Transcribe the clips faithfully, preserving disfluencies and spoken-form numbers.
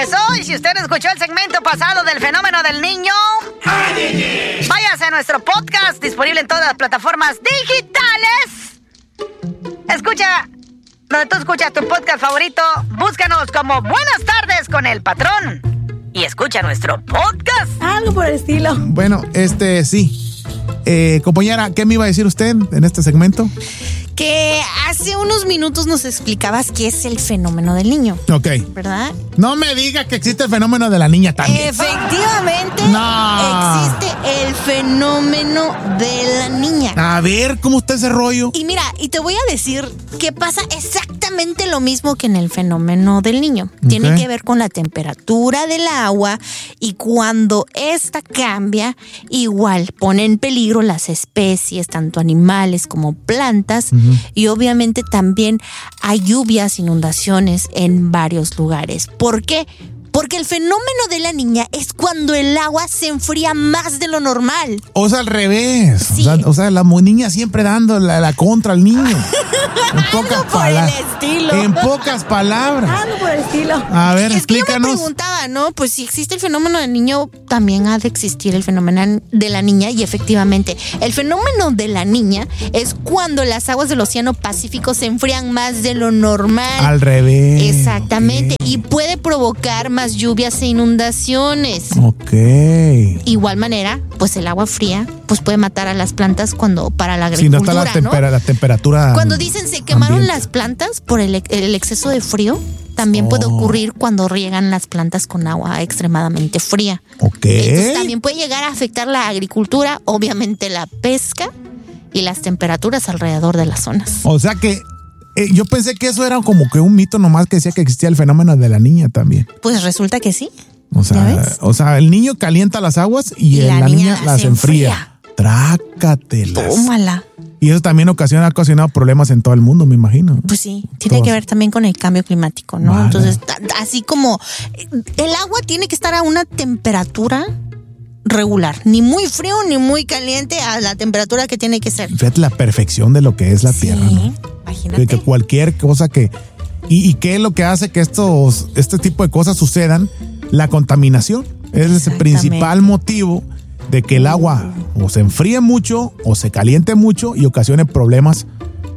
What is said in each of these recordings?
regresó y si usted no escuchó el segmento pasado del fenómeno del niño, váyase a nuestro podcast disponible en todas las plataformas digitales. Escucha, donde tú escuchas tu podcast favorito, búscanos como Buenas Tardes con el Patrón y escucha nuestro podcast. Algo por el estilo. Bueno, este sí. Eh, compañera, ¿qué me iba a decir usted en este segmento? Que hace unos minutos nos explicabas qué es el fenómeno del niño. Ok. ¿Verdad? No me diga que existe el fenómeno de la niña también. Efectivamente, no. Existe el fenómeno de la niña. A ver, ¿cómo está ese rollo? Y mira, y te voy a decir que pasa exactamente lo mismo que en el fenómeno del niño. Tiene Okay. que ver con la temperatura del agua y cuando esta cambia, igual pone en peligro las especies, tanto animales como plantas. Uh-huh. Y obviamente también hay lluvias, inundaciones en varios lugares. ¿Por qué? Porque el fenómeno de la niña es cuando el agua se enfría más de lo normal. O sea, al revés. Sí. O sea, o sea, la niña siempre dando la, la contra al niño. En pocas palabras. En pocas palabras. Algo por el estilo. A ver, es explícanos. Que yo me preguntaba, ¿no? Pues si existe el fenómeno del niño, también ha de existir el fenómeno de la niña. Y efectivamente, el fenómeno de la niña es cuando las aguas del Océano Pacífico se enfrían más de lo normal. Al revés. Exactamente. Okay. Y puede provocar más lluvias e inundaciones. Ok. Igual manera, pues el agua fría pues puede matar a las plantas cuando para la Si agricultura, no está la, tempera, ¿no? la temperatura. Cuando dicen se quemaron ambiente. las plantas por el, el exceso de frío, también oh. puede ocurrir cuando riegan las plantas con agua extremadamente fría. Ok. Entonces también puede llegar a afectar la agricultura, obviamente la pesca y las temperaturas alrededor de las zonas. O sea que eh, yo pensé que eso era como que un mito nomás que decía que existía el fenómeno de la niña también. Pues resulta que sí. O sea, o sea, el niño calienta las aguas y, y la, la niña, niña las enfría. enfría. Trácatelas. Tómala. Y eso también ocasiona, ha ocasionado problemas en todo el mundo, me imagino. Pues sí, tiene Todos. que ver también con el cambio climático, ¿no? Vale. Entonces, así como el agua tiene que estar a una temperatura regular, ni muy frío ni muy caliente, a la temperatura que tiene que ser. Fíjate la perfección de lo que es la sí, tierra, ¿no? Imagínate. Que cualquier cosa que... ¿Y, y qué es lo que hace que estos, este tipo de cosas sucedan? La contaminación. Es el principal motivo de que el agua o se enfríe mucho o se caliente mucho y ocasione problemas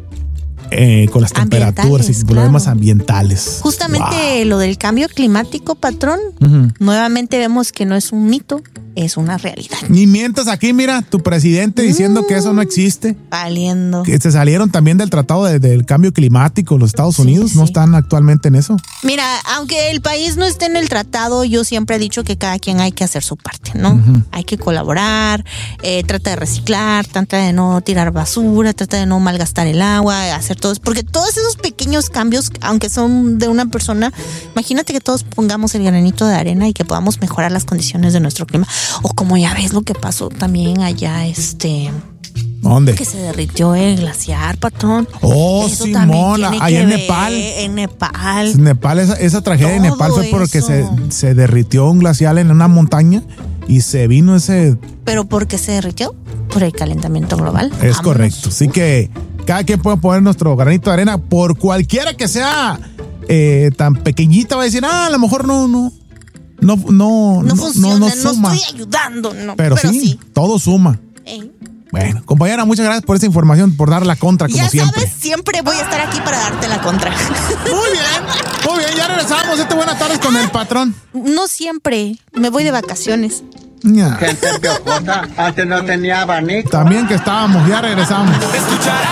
eh, con las temperaturas y problemas claro. ambientales. Justamente wow. lo del cambio climático, patrón, uh-huh. nuevamente vemos que no es un mito, es una realidad. Ni mientas aquí, mira, tu presidente diciendo mm, que eso no existe. Valiendo. Que se salieron también del tratado de, del cambio climático, los Estados Unidos, sí, no sí. están actualmente en eso. Mira, aunque el país no esté en el tratado, yo siempre he dicho que cada quien hay que hacer su parte, ¿no? Uh-huh. Hay que colaborar, eh, trata de reciclar, trata de no tirar basura, trata de no malgastar el agua, hacer todo eso, porque todos esos pequeños cambios, aunque son de una persona, imagínate que todos pongamos el granito de arena y que podamos mejorar las condiciones de nuestro clima. O como ya ves lo que pasó también allá, este... ¿Dónde? Que se derritió el glaciar, patrón. Oh, Simona, allá en Nepal. En Nepal. En Nepal, esa, esa tragedia en Nepal fue porque se, se derritió un glacial en una montaña y se vino ese... ¿Pero por qué se derritió? Por el calentamiento global. Es Vámonos. correcto. Así que cada quien puede poner nuestro granito de arena por cualquiera que sea eh, tan pequeñita. Va a decir, ah, a lo mejor no, no. No, no, no, funciona, no, no, no estoy ayudando, no. Pero, pero sí, sí, todo suma. Ey. Bueno, compañera, muchas gracias por esa información, por dar la contra, como ya siempre. Ya sabes, siempre voy a estar aquí para darte la contra. Muy bien, muy bien, ya regresamos. Este buenas tardes con ah, el patrón. No siempre, me voy de vacaciones. Ya. Gente piojosa, antes no tenía abanico. También que estábamos, ya regresamos.